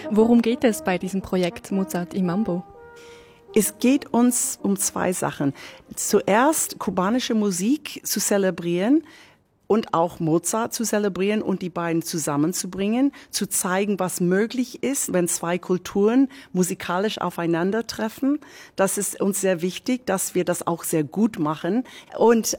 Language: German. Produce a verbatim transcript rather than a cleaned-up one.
Worum geht es bei diesem Projekt Mozart im Mambo? Es geht uns um zwei Sachen. Zuerst kubanische Musik zu zelebrieren und auch Mozart zu zelebrieren und die beiden zusammenzubringen, zu zeigen, was möglich ist, wenn zwei Kulturen musikalisch aufeinandertreffen. Das ist uns sehr wichtig, dass wir das auch sehr gut machen. Und